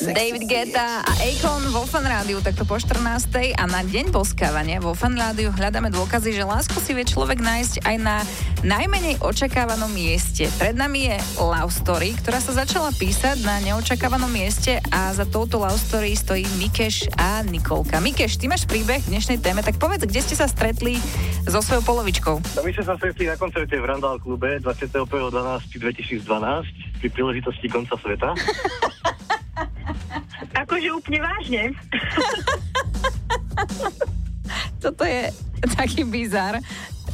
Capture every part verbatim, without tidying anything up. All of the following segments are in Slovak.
David Guetta a Akon vo Fan Rádiu takto po štrnástej a na deň boskávania vo Fan Rádiu hľadáme dôkazy, že lásku si vie človek nájsť aj na najmenej očakávanom mieste. Pred nami je love story, ktorá sa začala písať na neočakávanom mieste a za touto love story stojí Mikeš a Nikolka. Mikeš, ty máš príbeh v dnešnej téme, tak povedz, kde ste sa stretli so svojou polovičkou. No, my sme sa stretli na koncerte v Randall klube dvadsiateho prvého decembra dvetisícdvanásť pri príležitosti konca sveta. Akože úplne vážne. Toto je taký bizar.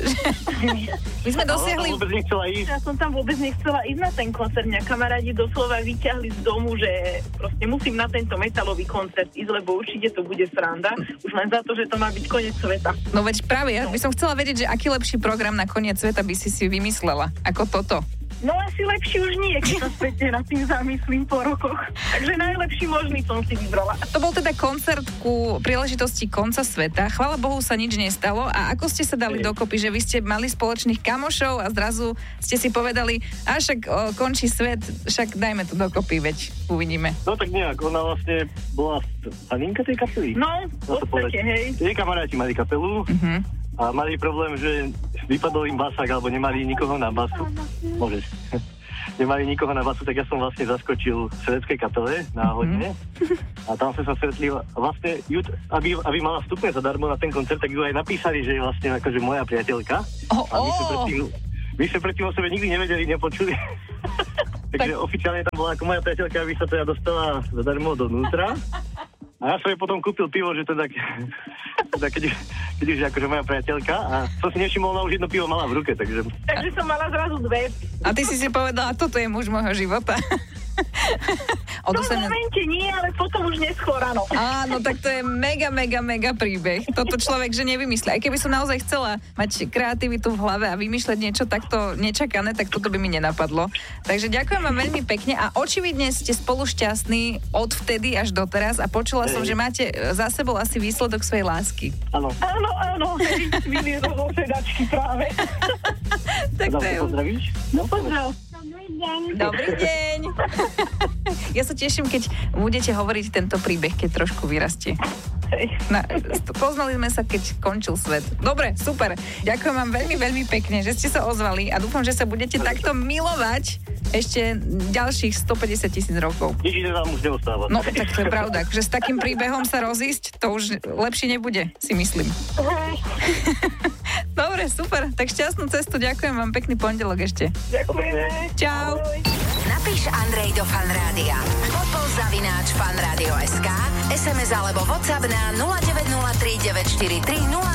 My sme dosiahli... Ja som vôbec nechcela ísť. Ja som tam vôbec nechcela ísť na ten koncert. Mňa kamarádi doslova vyťahli z domu, že proste musím na tento metalový koncert ísť, lebo určite to bude sranda. Už len za to, že to má byť koniec sveta. No veď práve, ja by som chcela vedieť, že aký lepší program na koniec sveta by si si vymyslela ako toto. No asi lepší už nie, keď sa späť nad tým zamyslím po rokoch. Takže najlepší možný som si vybrala. To bol teda koncert ku príležitosti konca sveta. Chvála Bohu sa nič nestalo. A ako ste sa dali dokopy, že vy ste mali spoločných kamošov a zrazu ste si povedali, a však o, končí svet, však dajme to dokopy, veď uvidíme. No tak nejak, ona vlastne bola faninka tej kapely. No, v podstate, hej. Jej kamaráti mali kapelu. Uh-huh. A mali problém, že vypadol im basák, alebo nemali nikoho na basu. Môžeš. Nemali nikoho na basu, tak ja som vlastne zaskočil v švédskej kapele náhodne. Mm-hmm. A tam sme sa stretli. Vlastne, aby, aby mala vstupné zadarmo na ten koncert, tak ju aj napísali, že je vlastne akože moja priateľka. Oh, a my sme predtým, my sme predtým o sebe nikdy nevedeli, nepočuli. Takže tak... oficiálne tam bola ako moja priateľka, aby sa teda dostala zadarmo dovnútra. A ja som jej potom kúpil pivo, že teda, teda keď, keď už je akože moja priateľka a som si nevšimol, ona už jedno pivo mala v ruke, takže... Takže som mala zrazu dve. A ty si si povedala, toto je muž môjho života. V tom osemnásť... momente nie, ale potom už neskôr, áno. Áno, tak to je mega, mega, mega príbeh. Toto človek, že nevymyslí. Aj keby som naozaj chcela mať kreativitu v hlave a vymýšľať niečo takto nečakané, tak toto by mi nenapadlo. Takže ďakujem vám veľmi pekne a očividne ste spolu šťastní od vtedy až doteraz a počula som, že máte za sebou asi výsledok svojej lásky. Áno. Áno, áno, hej, vyliezol vo sedačky práve. Tak to je... Pozdravíš? No pozdrav. Dobrý deň. Ja sa teším, keď budete hovoriť tento príbeh, keď trošku vyrastie. Na, poznali sme sa, keď končil svet. Dobre, super. Ďakujem vám veľmi, veľmi pekne, že ste sa ozvali a dúfam, že sa budete takto milovať ešte ďalších stopäťdesiat tisíc rokov. Nič iné vám už neostáva. No, tak to je pravda. Že s takým príbehom sa rozísť, to už lepšie nebude, si myslím. Dobre, super. Tak šťastnú cestu. Ďakujem vám. Pekný pondelok ešte. Ďakujeme. Čau. Napíš Andrej do Fan Rádia. Podpol zavináč fanradio bodka es ká, es em es alebo WhatsApp na nula deväť nula tri deväť štyri tri nula